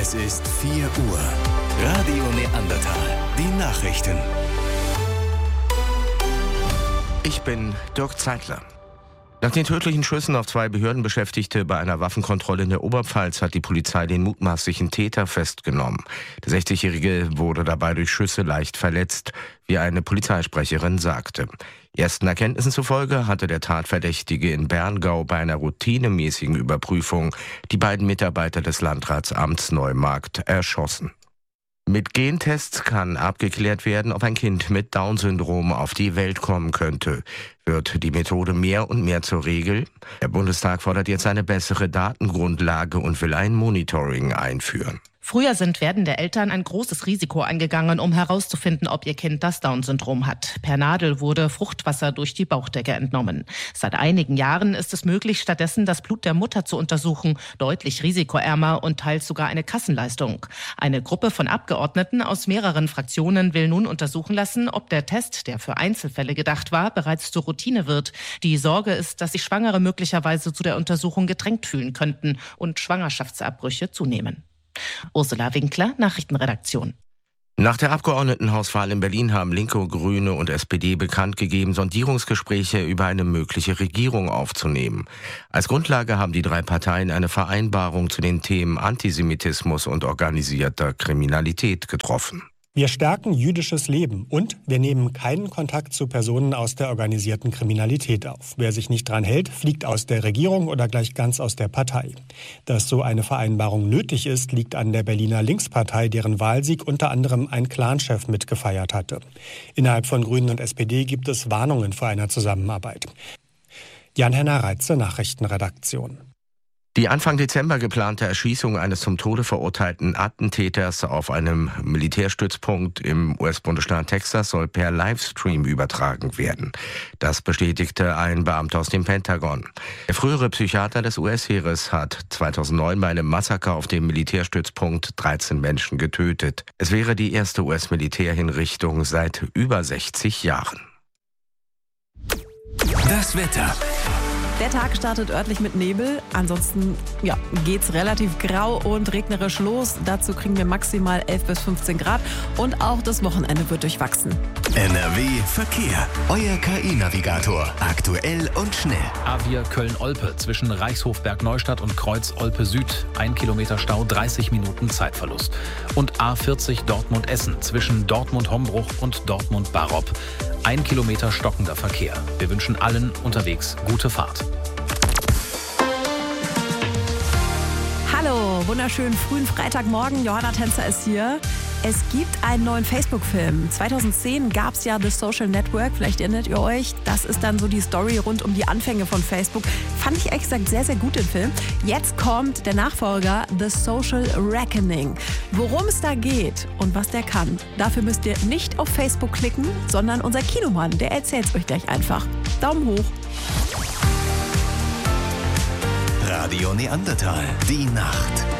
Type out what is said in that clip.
Es ist 4 Uhr. Radio Neandertal. Die Nachrichten. Ich bin Dirk Zeitler. Nach den tödlichen Schüssen auf 2 Behördenbeschäftigte bei einer Waffenkontrolle in der Oberpfalz hat die Polizei den mutmaßlichen Täter festgenommen. Der 60-Jährige wurde dabei durch Schüsse leicht verletzt, wie eine Polizeisprecherin sagte. Ersten Erkenntnissen zufolge hatte der Tatverdächtige in Berngau bei einer routinemäßigen Überprüfung die beiden Mitarbeiter des Landratsamts Neumarkt erschossen. Mit Gentests kann abgeklärt werden, ob ein Kind mit Down-Syndrom auf die Welt kommen könnte. Wird die Methode mehr und mehr zur Regel? Der Bundestag fordert jetzt eine bessere Datengrundlage und will ein Monitoring einführen. Früher sind werdende Eltern ein großes Risiko eingegangen, um herauszufinden, ob ihr Kind das Down-Syndrom hat. Per Nadel wurde Fruchtwasser durch die Bauchdecke entnommen. Seit einigen Jahren ist es möglich, stattdessen das Blut der Mutter zu untersuchen, deutlich risikoärmer und teils sogar eine Kassenleistung. Eine Gruppe von Abgeordneten aus mehreren Fraktionen will nun untersuchen lassen, ob der Test, der für Einzelfälle gedacht war, bereits zur Routine wird. Die Sorge ist, dass sich Schwangere möglicherweise zu der Untersuchung gedrängt fühlen könnten und Schwangerschaftsabbrüche zunehmen. Ursula Winkler, Nachrichtenredaktion. Nach der Abgeordnetenhauswahl in Berlin haben Linke, Grüne und SPD bekannt gegeben, Sondierungsgespräche über eine mögliche Regierung aufzunehmen. Als Grundlage haben die 3 Parteien eine Vereinbarung zu den Themen Antisemitismus und organisierter Kriminalität getroffen. Wir stärken jüdisches Leben und wir nehmen keinen Kontakt zu Personen aus der organisierten Kriminalität auf. Wer sich nicht dran hält, fliegt aus der Regierung oder gleich ganz aus der Partei. Dass so eine Vereinbarung nötig ist, liegt an der Berliner Linkspartei, deren Wahlsieg unter anderem ein Clanchef mitgefeiert hatte. Innerhalb von Grünen und SPD gibt es Warnungen vor einer Zusammenarbeit. Jan-Henner Reitze, Nachrichtenredaktion. Die Anfang Dezember geplante Erschießung eines zum Tode verurteilten Attentäters auf einem Militärstützpunkt im US-Bundesstaat Texas soll per Livestream übertragen werden. Das bestätigte ein Beamter aus dem Pentagon. Der frühere Psychiater des US-Heeres hat 2009 bei einem Massaker auf dem Militärstützpunkt 13 Menschen getötet. Es wäre die erste US-Militärhinrichtung seit über 60 Jahren. Das Wetter. Der Tag startet örtlich mit Nebel, ansonsten geht's relativ grau und regnerisch los. Dazu kriegen wir maximal 11 bis 15 Grad und auch das Wochenende wird durchwachsen. NRW Verkehr. Euer KI-Navigator. Aktuell und schnell. A4 Köln-Olpe zwischen Reichshofberg-Neustadt und Kreuz-Olpe-Süd. 1 Kilometer Stau, 30 Minuten Zeitverlust. Und A40 Dortmund-Essen zwischen Dortmund-Hombruch und Dortmund-Barop. 1 Kilometer stockender Verkehr. Wir wünschen allen unterwegs gute Fahrt. Hallo, wunderschönen frühen Freitagmorgen. Johanna Tänzer ist hier. Es gibt einen neuen Facebook-Film. 2010 gab es ja The Social Network, vielleicht erinnert ihr euch. Das ist dann so die Story rund um die Anfänge von Facebook. Fand ich ehrlich gesagt sehr, sehr gut, den Film. Jetzt kommt der Nachfolger, The Social Reckoning. Worum es da geht und was der kann, dafür müsst ihr nicht auf Facebook klicken, sondern unser Kinomann, der erzählt es euch gleich einfach. Daumen hoch. Radio Neandertal. Die Nacht.